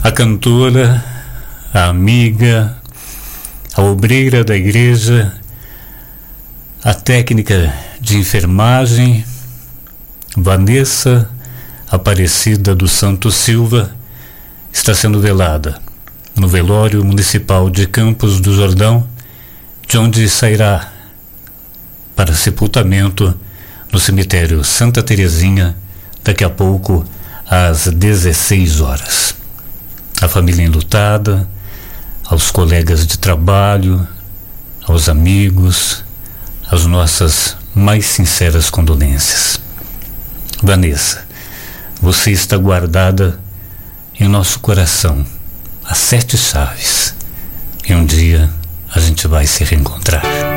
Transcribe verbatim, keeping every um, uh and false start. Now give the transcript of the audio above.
a cantora, a amiga, a obreira da igreja, a técnica de enfermagem, Vanessa Aparecida dos Santos Silva, está sendo velada no velório municipal de Campos do Jordão, de onde sairá para sepultamento no cemitério Santa Terezinha daqui a pouco às dezesseis horas. A família enlutada, aos colegas de trabalho, aos amigos, as nossas mais sinceras condolências. Vanessa, você está guardada em nosso coração, as sete chaves, e um dia a gente vai se reencontrar.